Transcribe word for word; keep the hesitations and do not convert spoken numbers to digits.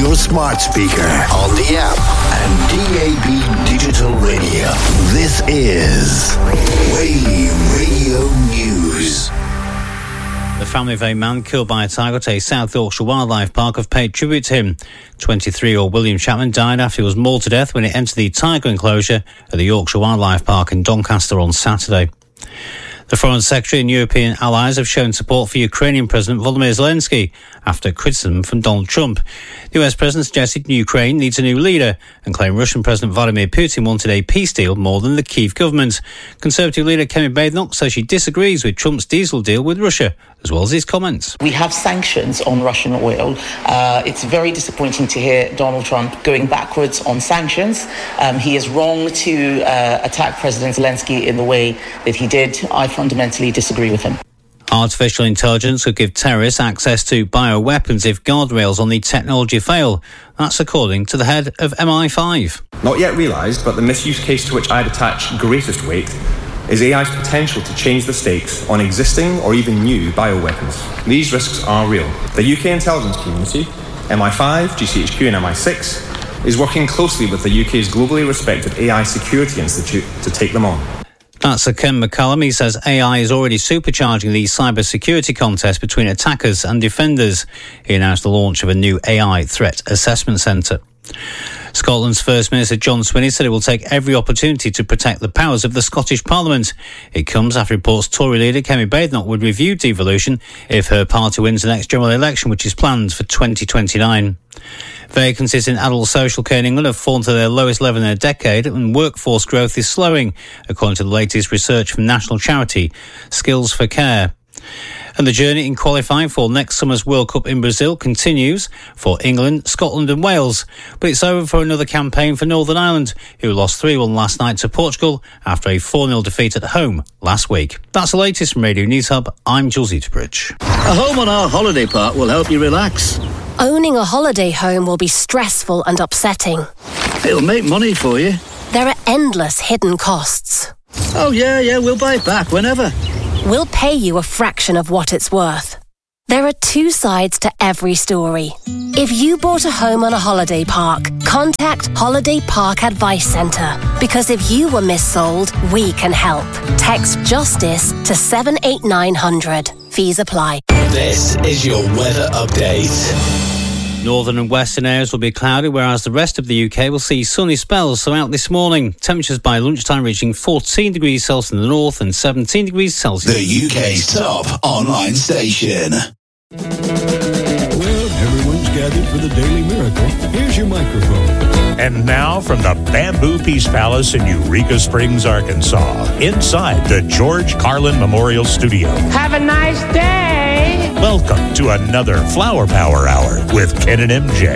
your smart speaker, on the app, and D A B Digital Radio. This is Wave Radio News. The family of a man killed by a tiger at a South Yorkshire wildlife park have paid tribute to him. twenty-three-year-old William Chapman died after he was mauled to death when he entered the tiger enclosure at the Yorkshire Wildlife Park in Doncaster on Saturday. The Foreign Secretary and European allies have shown support for Ukrainian President Volodymyr Zelensky after criticism from Donald Trump. The U S President suggested Ukraine needs a new leader and claimed Russian President Vladimir Putin wanted a peace deal more than the Kyiv government. Conservative leader Kemi Badenoch says she disagrees with Trump's diesel deal with Russia, as well as his comments. We have sanctions on Russian oil. Uh, it's very disappointing to hear Donald Trump going backwards on sanctions. Um, he is wrong to uh, attack President Zelensky in the way that he did. I fundamentally disagree with him. Artificial intelligence could give terrorists access to bioweapons if guardrails on the technology fail. That's according to the head of M I five. Not yet realised, but the misuse case to which I'd attach greatest weight is A I's potential to change the stakes on existing or even new bioweapons. These risks are real. The U K intelligence community, M I five, G C H Q and M I six, is working closely with the U K's globally respected A I Security Institute to take them on. That's Sir Ken McCallum. He says A I is already supercharging the cybersecurity contest between attackers and defenders. He announced the launch of a new A I threat assessment centre. Scotland's First Minister John Swinney said it will take every opportunity to protect the powers of the Scottish Parliament. It comes after reports Tory leader Kemi Badenoch would review devolution if her party wins the next general election, which is planned for twenty twenty-nine. Vacancies in adult social care in England have fallen to their lowest level in a decade, and workforce growth is slowing, according to the latest research from national charity Skills for Care. And the journey in qualifying for next summer's World Cup in Brazil continues for England, Scotland and Wales. But it's over for another campaign for Northern Ireland, who lost three one last night to Portugal after a four nil defeat at home last week. That's the latest from Radio News Hub. I'm Jules Eaterbridge. A home on our holiday park will help you relax. Owning a holiday home will be stressful and upsetting. It'll make money for you. There are endless hidden costs. Oh yeah, yeah, we'll buy it back whenever. We'll pay you a fraction of what it's worth. There are two sides to every story. If you bought a home on a holiday park, contact Holiday Park Advice Centre. Because if you were missold, we can help. Text JUSTICE to seven eight nine hundred. Fees apply. This is your weather update. Northern and western areas will be cloudy, whereas the rest of the U K will see sunny spells throughout this morning. Temperatures by lunchtime reaching fourteen degrees Celsius in the north and seventeen degrees Celsius. The U K's top online station. Well, everyone's gathered for the Daily Miracle. Here's your microphone. And now from the Bamboo Peace Palace in Eureka Springs, Arkansas, inside the George Carlin Memorial Studio. Have a nice day. Welcome to another Flower Power Hour with Ken and M J.